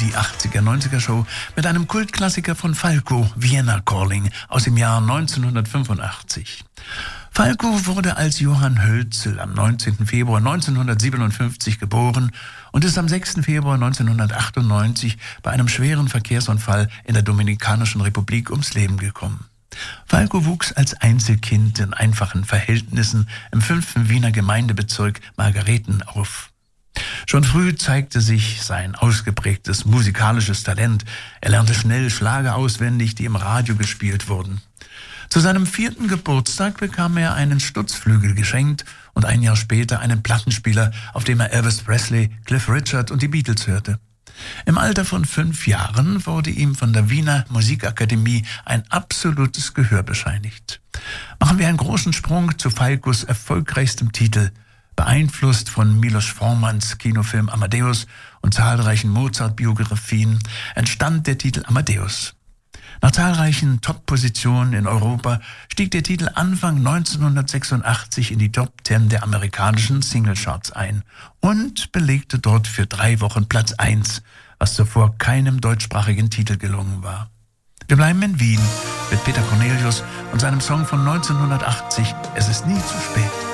die 80er-90er-Show mit einem Kultklassiker von Falco, Vienna Calling, aus dem Jahr 1985. Falco wurde als Johann Hölzel am 19. Februar 1957 geboren und ist am 6. Februar 1998 bei einem schweren Verkehrsunfall in der Dominikanischen Republik ums Leben gekommen. Falco wuchs als Einzelkind in einfachen Verhältnissen im 5. Wiener Gemeindebezirk Margareten auf. Schon früh zeigte sich sein ausgeprägtes musikalisches Talent. Er lernte schnell Schlager auswendig, die im Radio gespielt wurden. Zu seinem 4. Geburtstag bekam er einen Stutzflügel geschenkt und ein Jahr später einen Plattenspieler, auf dem er Elvis Presley, Cliff Richard und die Beatles hörte. Im Alter von 5 Jahren wurde ihm von der Wiener Musikakademie ein absolutes Gehör bescheinigt. Machen wir einen großen Sprung zu Falcos erfolgreichstem Titel. Beeinflusst von Milos Formans Kinofilm Amadeus und zahlreichen Mozart-Biografien entstand der Titel Amadeus. Nach zahlreichen Top-Positionen in Europa stieg der Titel Anfang 1986 in die Top 10 der amerikanischen Singlecharts ein und belegte dort für 3 Wochen Platz 1, was zuvor keinem deutschsprachigen Titel gelungen war. Wir bleiben in Wien mit Peter Cornelius und seinem Song von 1980, Es ist nie zu spät.